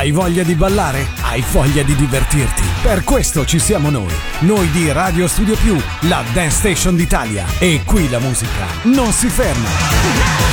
Hai voglia di ballare? Hai voglia di divertirti? Per questo ci siamo noi di Radio Studio Più, la Dance Station d'Italia. E qui la musica non si ferma.